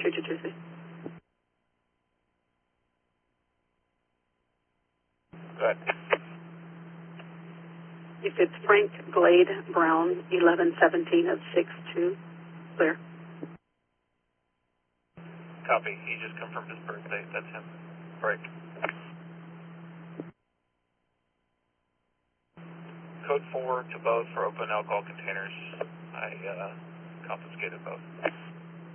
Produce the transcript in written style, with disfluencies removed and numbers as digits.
222. Go ahead. If it's Frank Glade Brown, 1117 of 62, clear. Copy. He just confirmed his birthday. That's him. Break. Code 4 to both for open alcohol containers. I confiscated both.